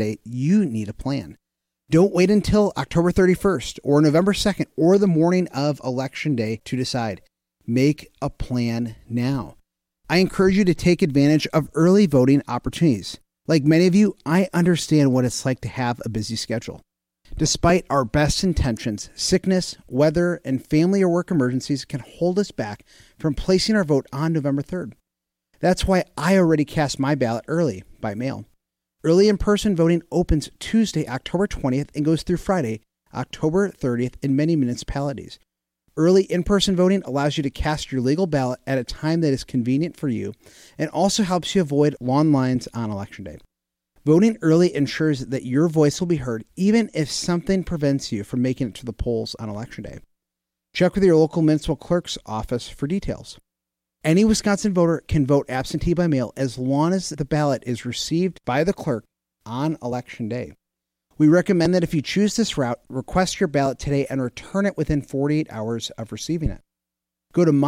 day, you need a plan. Don't wait until October 31st or November 2nd or the morning of Election Day to decide. Make a plan now. I encourage you to take advantage of early voting opportunities. Like many of you, I understand what it's like to have a busy schedule. Despite our best intentions, sickness, weather, and family or work emergencies can hold us back from placing our vote on November 3rd. That's why I already cast my ballot early by mail. Early in-person voting opens Tuesday, October 20th and goes through Friday, October 30th in many municipalities. Early in-person voting allows you to cast your legal ballot at a time that is convenient for you and also helps you avoid long lines on Election Day. Voting early ensures that your voice will be heard even if something prevents you from making it to the polls on Election Day. Check with your local municipal clerk's office for details. Any Wisconsin voter can vote absentee by mail as long as the ballot is received by the clerk on Election Day. We recommend that if you choose this route, request your ballot today and return it within 48 hours of receiving it. Go to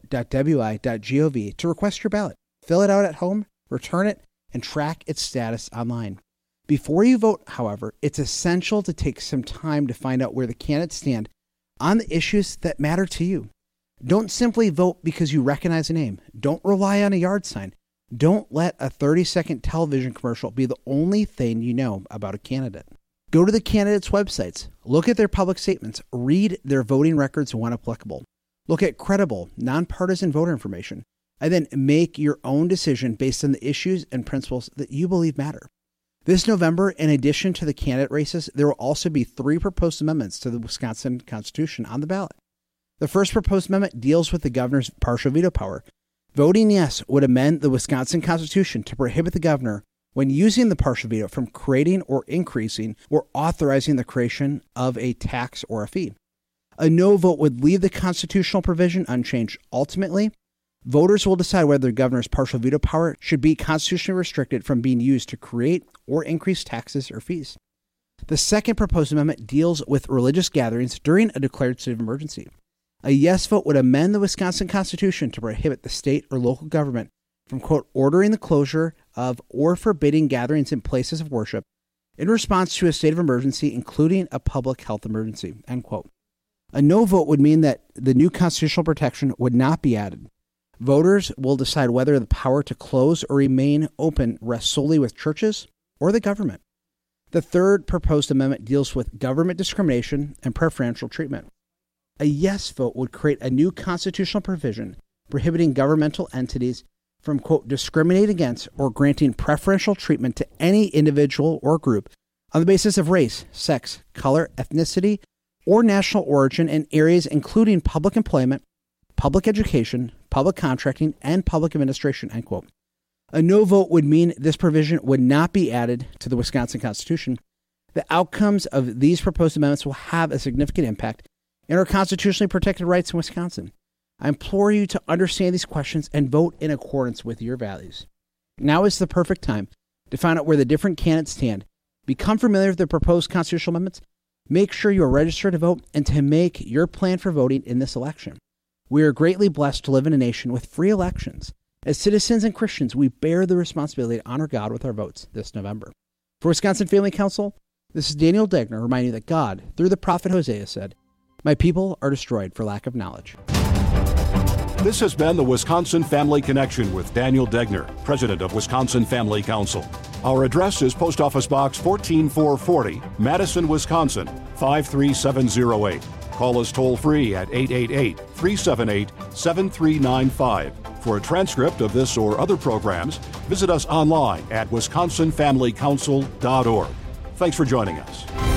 myvote.wi.gov to request your ballot. Fill it out at home, return it, and track its status online. Before you vote, however, it's essential to take some time to find out where the candidates stand on the issues that matter to you. Don't simply vote because you recognize a name. Don't rely on a yard sign. Don't let a 30-second television commercial be the only thing you know about a candidate. Go to the candidates' websites, look at their public statements, read their voting records when applicable. Look at credible, nonpartisan voter information, and then make your own decision based on the issues and principles that you believe matter. This November, in addition to the candidate races, there will also be 3 proposed amendments to the Wisconsin Constitution on the ballot. The first proposed amendment deals with the governor's partial veto power. Voting yes would amend the Wisconsin Constitution to prohibit the governor, when using the partial veto, from creating or increasing or authorizing the creation of a tax or a fee. A no vote would leave the constitutional provision unchanged. Ultimately, voters will decide whether the governor's partial veto power should be constitutionally restricted from being used to create or increase taxes or fees. The second proposed amendment deals with religious gatherings during a declared state of emergency. A yes vote would amend the Wisconsin Constitution to prohibit the state or local government from, quote, ordering the closure of or forbidding gatherings in places of worship in response to a state of emergency, including a public health emergency, end quote. A no vote would mean that the new constitutional protection would not be added. Voters will decide whether the power to close or remain open rests solely with churches or the government. The third proposed amendment deals with government discrimination and preferential treatment. A yes vote would create a new constitutional provision prohibiting governmental entities from, quote, discriminating against or granting preferential treatment to any individual or group on the basis of race, sex, color, ethnicity, or national origin in areas including public employment, public education, public contracting, and public administration, end quote. A no vote would mean this provision would not be added to the Wisconsin Constitution. The outcomes of these proposed amendments will have a significant impact in our constitutionally protected rights in Wisconsin. I implore you to understand these questions and vote in accordance with your values. Now is the perfect time to find out where the different candidates stand. Become familiar with the proposed constitutional amendments. Make sure you are registered to vote and to make your plan for voting in this election. We are greatly blessed to live in a nation with free elections. As citizens and Christians, we bear the responsibility to honor God with our votes this November. For Wisconsin Family Council, this is Daniel Degner reminding you that God, through the prophet Hosea, said, "My people are destroyed for lack of knowledge." This has been the Wisconsin Family Connection with Daniel Degner, President of Wisconsin Family Council. Our address is Post Office Box 14440, Madison, Wisconsin, 53708. Call us toll-free at 888-378-7395. For a transcript of this or other programs, visit us online at wisconsinfamilycouncil.org. Thanks for joining us.